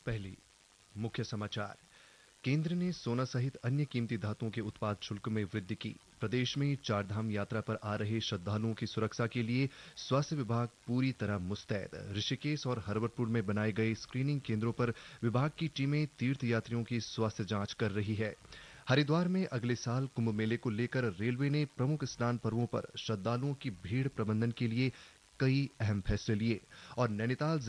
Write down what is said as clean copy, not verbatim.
पहली मुख्य समाचार। केंद्र ने सोना सहित अन्य कीमती धातुओं के उत्पाद शुल्क में वृद्धि की। प्रदेश में चारधाम यात्रा पर आ रहे श्रद्धालुओं की सुरक्षा के लिए स्वास्थ्य विभाग पूरी तरह मुस्तैद। ऋषिकेश और हरवरपुर में बनाए गए स्क्रीनिंग केंद्रों पर विभाग की टीमें तीर्थयात्रियों की स्वास्थ्य जांच कर रही है। हरिद्वार में अगले साल कुंभ मेले को लेकर रेलवे ने प्रमुख स्नान पर्वों पर श्रद्धालुओं की भीड़ प्रबंधन के लिए कई अहम फैसले लिए। और नैनीताल